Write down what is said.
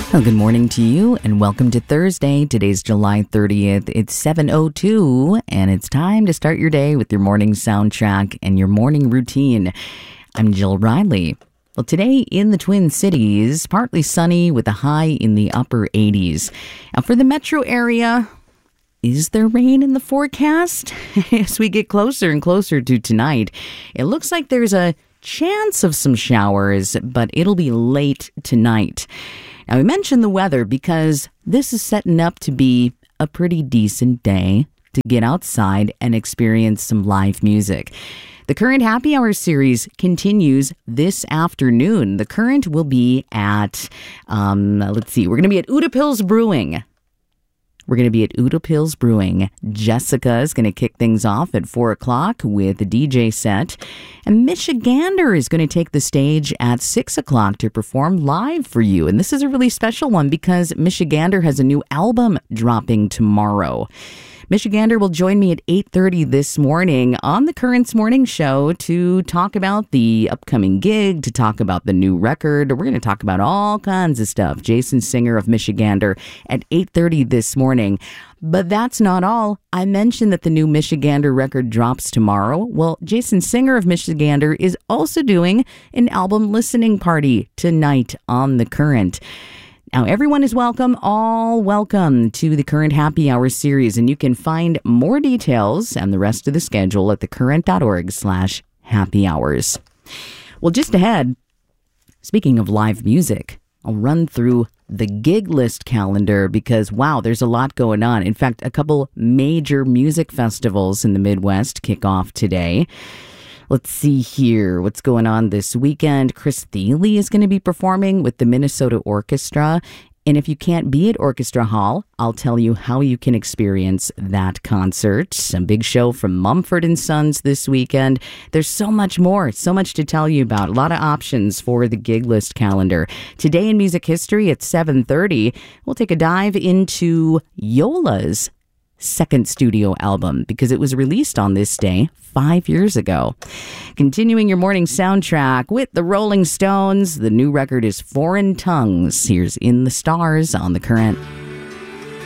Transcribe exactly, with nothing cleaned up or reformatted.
Well, good morning to you and welcome to Thursday. Today's July thirtieth. It's seven oh two and it's time to start your day with your morning soundtrack and your morning routine. I'm Jill Riley. Well, today in the Twin Cities, partly sunny with a high in the upper eighties. Now for the metro area, is there rain in the forecast? As we get closer and closer to tonight, it looks like there's a chance of some showers, but it'll be late tonight. Now, we mentioned the weather because this is setting up to be a pretty decent day to get outside and experience some live music. The Current Happy Hour series continues this afternoon. The Current will be at, um, let's see, we're going to be at Utapils Brewing. We're going to be at Utapils Brewing. Jessica is going to kick things off at four o'clock with a D J set. And Michigander is going to take the stage at six o'clock to perform live for you. And this is a really special one because Michigander has a new album dropping tomorrow. Michigander will join me at eight thirty this morning on the Currents Morning Show to talk about the upcoming gig, to talk about the new record. We're going to talk about all kinds of stuff. Jason Singer of Michigander at eight thirty this morning. But that's not all. I mentioned that the new Michigander record drops tomorrow. Well, Jason Singer of Michigander is also doing an album listening party tonight on The Current. Now, everyone is welcome, all welcome to the Current Happy Hour series, and you can find more details and the rest of the schedule at thecurrent.org slash happy hours. Well, just ahead, speaking of live music, I'll run through the gig list calendar because, wow, there's a lot going on. In fact, a couple major music festivals in the Midwest kick off today. Let's see here what's going on this weekend. Chris Thile is going to be performing with the Minnesota Orchestra. And if you can't be at Orchestra Hall, I'll tell you how you can experience that concert. A big show from Mumford and Sons this weekend. There's so much more, so much to tell you about. A lot of options for the gig list calendar. Today in music history at seven thirty, we'll take a dive into Yola's second studio album because it was released on this day five years ago. Continuing your morning soundtrack with the Rolling Stones, the new record is Foreign Tongues. Here's In the Stars on The Current.